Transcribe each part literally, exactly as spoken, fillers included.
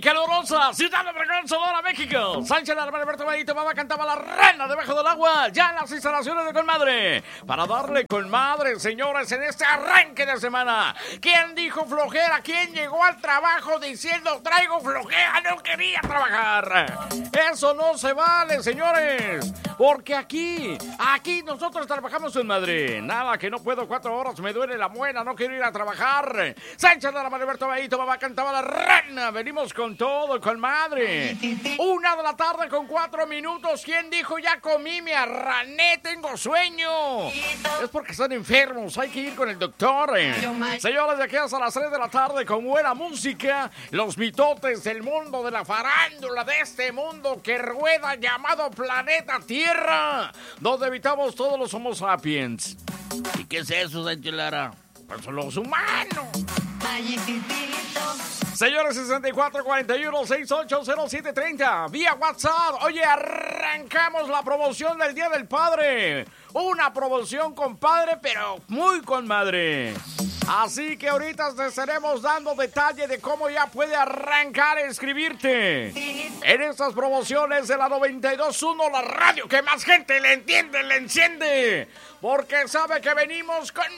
calurosa ciudad de Obregón, Sonora, México. Sánchez Alberto Benito Baba cantaba La Reina debajo del agua, ya en las instalaciones de Conmadre. Para darle Conmadre, señores, en este arranque de semana. ¿Quién dijo flojera? ¿Quién llegó al trabajo diciendo traigo flojera? No quería trabajar. Eso no se vale, señores. Porque aquí, aquí nosotros trabajamos en Madrid. Nada, que no puedo cuatro horas, me duele la muela, no quiero ir a trabajar. Sánchez Alberto Benito Baba cantaba La Reina. Venimos con todo, con madre. Una de la tarde con cuatro minutos. ¿Quién dijo ya comí, me arrané, tengo sueño? Es porque están enfermos, hay que ir con el doctor. Señores, de aquí hasta las tres de la tarde con buena música. Los mitotes del mundo de la farándula, de este mundo que rueda llamado planeta Tierra, donde habitamos todos los homo sapiens. ¿Y qué es eso, Sancho Lara? Pues los humanos. Señores, sesenta y cuatro cuarenta y uno sesenta y ocho cero siete treinta vía WhatsApp. Oye, arrancamos la promoción del Día del Padre. Una promoción, compadre, pero muy con madre. Así que ahorita te estaremos dando detalle de cómo ya puede arrancar a inscribirte en estas promociones de la noventa y dos punto uno, la radio que más gente le entiende, le enciende. Porque sabe que venimos con...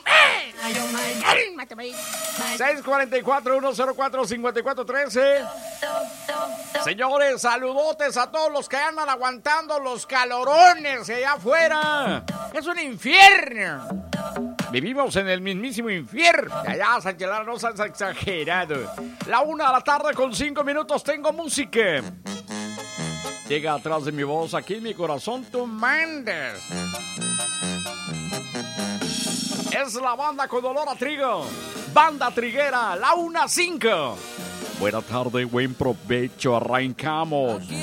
seis cuatro cuatro uno cero cuatro cinco cuatro uno tres. Señores, saludotes a todos los que andan aguantando los calorones allá afuera. Es un infierno. Vivimos en el mismísimo infierno. Allá, Sánchez Lara, no seas exagerado. La una de la tarde con cinco minutos tengo música. Llega atrás de mi voz, aquí en mi corazón tú mandas. Es la banda con olor a trigo. Banda triguera, la una cinco. Buena tarde, buen provecho, arrancamos.